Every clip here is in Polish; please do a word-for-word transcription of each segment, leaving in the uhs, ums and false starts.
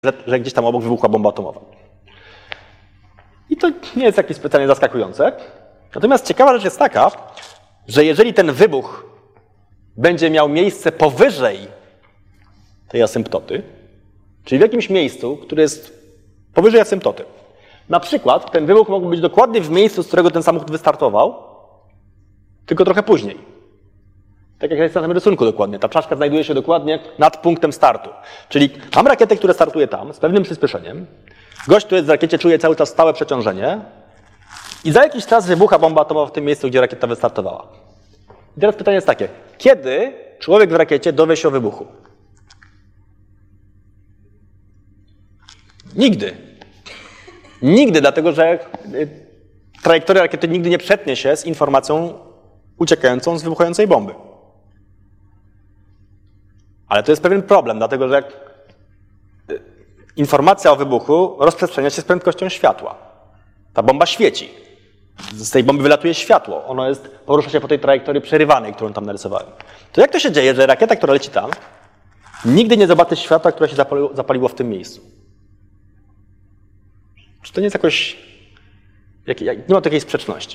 że, że gdzieś tam obok wybuchła bomba atomowa. I to nie jest jakieś specjalnie zaskakujące. Natomiast ciekawa rzecz jest taka, że jeżeli ten wybuch będzie miał miejsce powyżej tej asymptoty, czyli w jakimś miejscu, które jest powyżej asymptoty. Na przykład ten wybuch mógł być dokładnie w miejscu, z którego ten samochód wystartował, tylko trochę później. Tak jak jest na tym rysunku dokładnie. Ta czaszka znajduje się dokładnie nad punktem startu. Czyli mam rakietę, która startuje tam z pewnym przyspieszeniem. Gość, który jest w rakiecie, czuje cały czas stałe przeciążenie i za jakiś czas wybucha bomba atomowa w tym miejscu, gdzie rakieta wystartowała. I teraz pytanie jest takie. Kiedy człowiek w rakiecie dowie się o wybuchu? Nigdy. Nigdy, dlatego że trajektoria rakiety nigdy nie przetnie się z informacją uciekającą z wybuchającej bomby. Ale to jest pewien problem, dlatego że informacja o wybuchu rozprzestrzenia się z prędkością światła. Ta bomba świeci. Z tej bomby wylatuje światło. Ono jest, porusza się po tej trajektorii przerywanej, którą tam narysowałem. To jak to się dzieje, że rakieta, która leci tam, nigdy nie zobaczy światła, które się zapaliło, zapaliło w tym miejscu? Czy to nie jest jakoś... Jak, jak, nie ma takiej sprzeczności.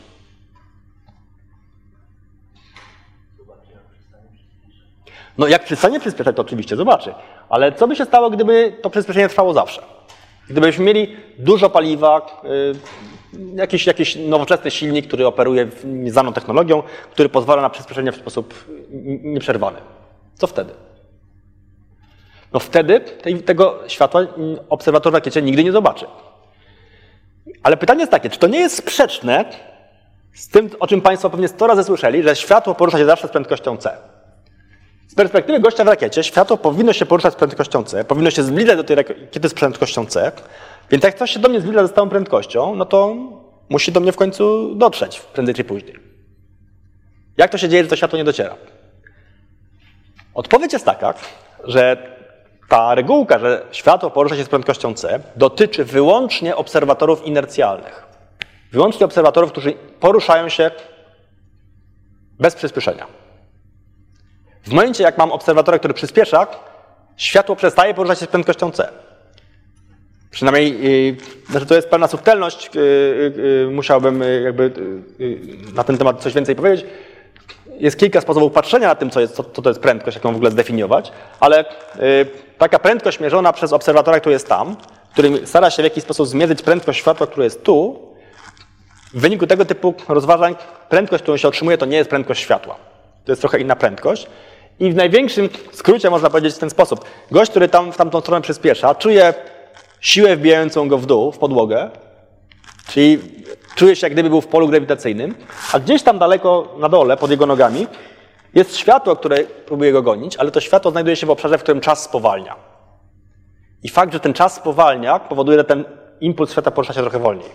No jak przestanie przyspieszać, to oczywiście zobaczy. Ale co by się stało, gdyby to przyspieszenie trwało zawsze? Gdybyśmy mieli dużo paliwa, yy, jakiś, jakiś nowoczesny silnik, który operuje nieznaną technologią, który pozwala na przyspieszenie w sposób nieprzerwany. Co wtedy? No wtedy tej, tego światła obserwator w rakiecie nigdy nie zobaczy. Ale pytanie jest takie, czy to nie jest sprzeczne z tym, o czym Państwo pewnie sto razy słyszeli, że światło porusza się zawsze z prędkością c. Z perspektywy gościa w rakiecie światło powinno się poruszać z prędkością c, powinno się zbliżać do tej rakiety z prędkością c, więc jak coś się do mnie zbliża ze stałą prędkością, no to musi do mnie w końcu dotrzeć, prędzej czy później. Jak to się dzieje, że to światło nie dociera? Odpowiedź jest taka, że ta regułka, że światło porusza się z prędkością c, dotyczy wyłącznie obserwatorów inercjalnych. Wyłącznie obserwatorów, którzy poruszają się bez przyspieszenia. W momencie, jak mam obserwatora, który przyspiesza, światło przestaje poruszać się z prędkością c. Przynajmniej, yy, znaczy to jest pewna subtelność, yy, yy, musiałbym yy, jakby yy, na ten temat coś więcej powiedzieć. Jest kilka sposobów patrzenia na tym, co, jest, co, co to jest prędkość, jak ją w ogóle zdefiniować, ale yy, taka prędkość mierzona przez obserwatora, który jest tam, który stara się w jakiś sposób zmierzyć prędkość światła, która jest tu, w wyniku tego typu rozważań prędkość, którą się otrzymuje, to nie jest prędkość światła. To jest trochę inna prędkość. I w największym skrócie można powiedzieć w ten sposób. Gość, który tam w tamtą stronę przyspiesza, czuje siłę wbijającą go w dół, w podłogę, czyli czuje się, jak gdyby był w polu grawitacyjnym, a gdzieś tam daleko na dole, pod jego nogami, jest światło, które próbuje go gonić, ale to światło znajduje się w obszarze, w którym czas spowalnia. I fakt, że ten czas spowalnia, powoduje, że ten impuls światła porusza się trochę wolniej.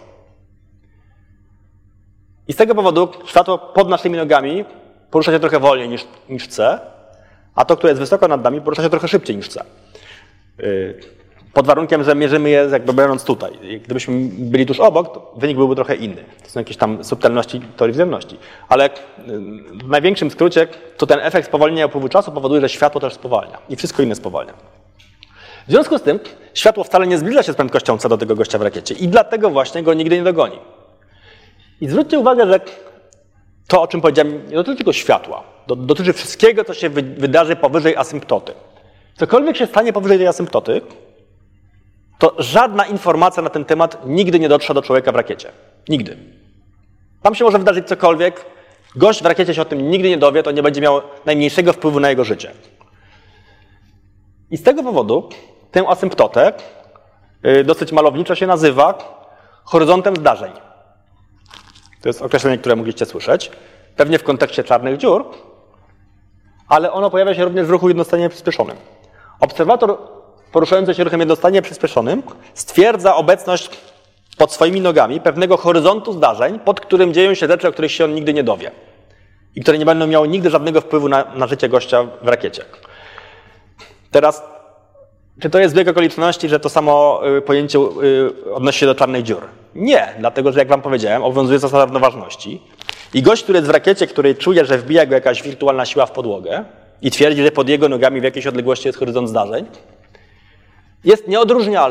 I z tego powodu światło pod naszymi nogami porusza się trochę wolniej niż, niż c, a to, które jest wysoko nad nami, porusza się trochę szybciej niż c. Pod warunkiem, że mierzymy je jakby będąc tutaj. Gdybyśmy byli tuż obok, to wynik byłby trochę inny. To są jakieś tam subtelności teorii wzajemności. Ale w największym skrócie, to ten efekt spowolnienia upływu czasu powoduje, że światło też spowalnia. I wszystko inne spowalnia. W związku z tym światło wcale nie zbliża się z prędkością c do tego gościa w rakiecie. I dlatego właśnie go nigdy nie dogoni. I zwróćcie uwagę, że to, o czym powiedziałem, nie dotyczy tylko światła. Dotyczy wszystkiego, co się wydarzy powyżej asymptoty. Cokolwiek się stanie powyżej tej asymptoty, to żadna informacja na ten temat nigdy nie dotrze do człowieka w rakiecie. Nigdy. Tam się może wydarzyć cokolwiek, gość w rakiecie się o tym nigdy nie dowie, to nie będzie miało najmniejszego wpływu na jego życie. I z tego powodu tę asymptotę dosyć malowniczo się nazywa horyzontem zdarzeń. To jest określenie, które mogliście słyszeć, pewnie w kontekście czarnych dziur, ale ono pojawia się również w ruchu jednostronnie przyspieszonym. Obserwator poruszający się ruchem jednostronnie przyspieszonym stwierdza obecność pod swoimi nogami pewnego horyzontu zdarzeń, pod którym dzieją się rzeczy, o których się on nigdy nie dowie i które nie będą miały nigdy żadnego wpływu na, na życie gościa w rakiecie. Teraz, czy to jest zbieg okoliczności, że to samo pojęcie odnosi się do czarnych dziur? Nie, dlatego że jak wam powiedziałem, obowiązuje zasada równoważności i gość, który jest w rakiecie, który czuje, że wbija go jakaś wirtualna siła w podłogę i twierdzi, że pod jego nogami w jakiejś odległości jest horyzont zdarzeń, jest nieodróżnialny.